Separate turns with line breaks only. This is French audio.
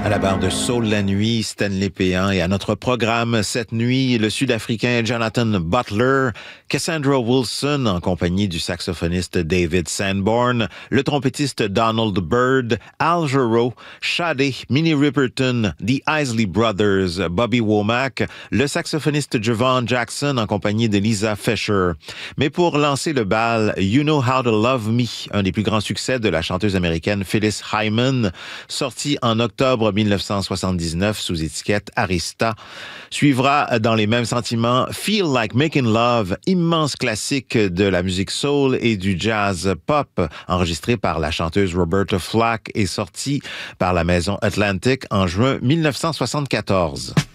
À la barre de Soul la nuit, Stanley Péan, et à notre programme cette nuit, le Sud-Africain Jonathan Butler, Cassandra Wilson en compagnie du saxophoniste David Sanborn, le trompettiste Donald Byrd, Al Jarreau, Sade, Minnie Riperton, The Isley Brothers, Bobby Womack, le saxophoniste Javon Jackson en compagnie de Lisa Fisher. Mais pour lancer le bal, You Know How to Love Me, un des plus grands succès de la chanteuse américaine Phyllis Hyman, sorti en octobre 1979 sous étiquette Arista, suivra dans les mêmes sentiments Feel Like Making Love, immense classique de la musique soul et du jazz pop, enregistré par la chanteuse Roberta Flack et sorti par la maison Atlantic en juin 1974.